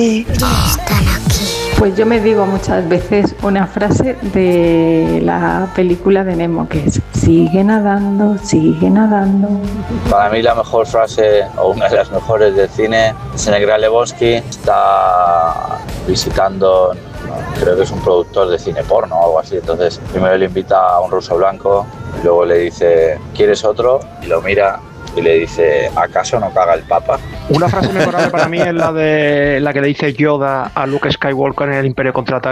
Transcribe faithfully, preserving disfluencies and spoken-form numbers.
Están aquí. Pues yo me digo muchas veces una frase de la película de Nemo, que es: sigue nadando, sigue nadando. Para mí la mejor frase, o una de las mejores del cine, es en el Gran Lebowski. Está visitando, creo que es un productor de cine porno o algo así. Entonces primero le invita a un ruso blanco y luego le dice: ¿quieres otro? Y lo mira y le dice: ¿acaso no caga el Papa? Una frase memorable para mí es la de la que le dice Yoda a Luke Skywalker en el Imperio Contraataca.